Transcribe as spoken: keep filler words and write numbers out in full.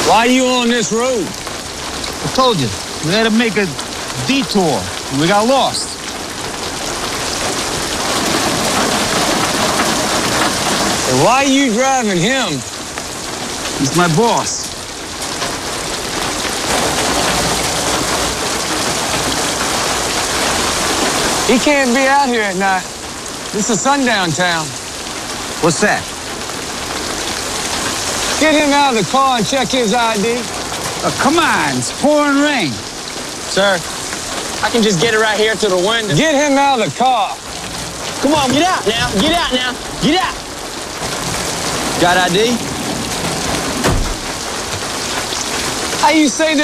Why are you on this road? I told you, we had to make a detour. We got lost. And why are you driving him? He's my boss. He can't be out here at night. This is sundown town. What's that? Get him out of the car and check his I D. Oh, come on, it's pouring rain. Sir, I can just get it right here to the window. Get him out of the car. Come on, get out now. Get out now. Get out. Got I D? How you say this?